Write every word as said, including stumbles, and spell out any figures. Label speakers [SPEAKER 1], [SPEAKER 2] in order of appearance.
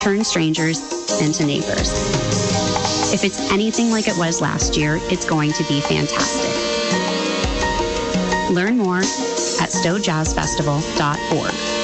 [SPEAKER 1] turn strangers into neighbors. If it's anything like it was last year, it's going to be fantastic. Learn more at stowe jazz festival dot org.